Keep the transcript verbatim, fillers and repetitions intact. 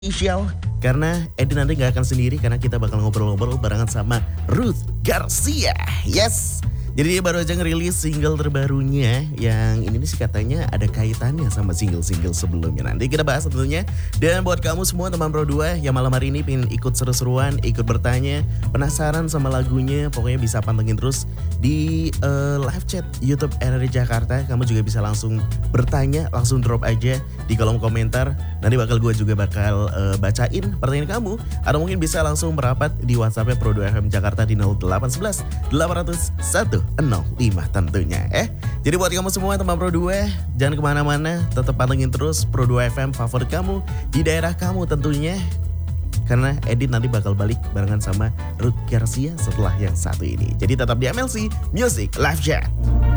spesial karena Edi nanti nggak akan sendiri karena kita bakal ngobrol-ngobrol barengan sama Ruth Garcia. Yes. Jadi dia baru aja ngerilis single terbarunya yang ini nih sih katanya ada kaitannya sama single-single sebelumnya. Nanti kita bahas tentunya. Dan buat kamu semua teman Pro dua yang malam hari ini pengen ikut seru-seruan, ikut bertanya, penasaran sama lagunya, pokoknya bisa pantengin terus di uh, live chat YouTube R R I Jakarta. Kamu juga bisa langsung bertanya, langsung drop aja di kolom komentar. Nanti bakal gue juga bakal uh, bacain pertanyaan kamu. Atau mungkin bisa langsung merapat di WhatsAppnya Pro dua F M Jakarta di nol delapan satu satu delapan nol satu nol lima tentunya. Eh, jadi buat kamu semua teman Pro dua, jangan kemana-mana, tetap pantengin terus Pro dua F M favorit kamu di daerah kamu tentunya. Karena Edit nanti bakal balik barengan sama Ruth Garcia setelah yang satu ini. Jadi tetap di M L C Music Live Chat.